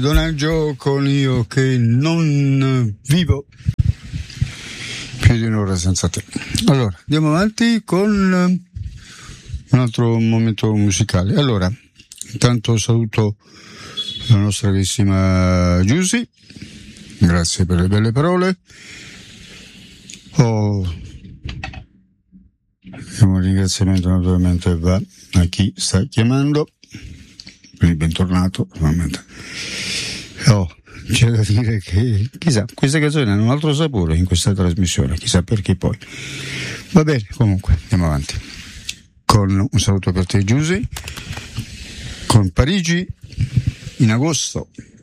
Donaggio con Io che non vivo più di un'ora senza te. Allora, andiamo avanti con un altro momento musicale. Allora, intanto saluto la nostra carissima Giusy, grazie per le belle parole. Un ringraziamento naturalmente va a chi sta chiamando, quindi bentornato naturalmente. C'è da dire che chissà, queste canzoni hanno un altro sapore in questa trasmissione, chissà perché poi. Va bene, comunque andiamo avanti con un saluto per te Giusy, con Parigi in agosto.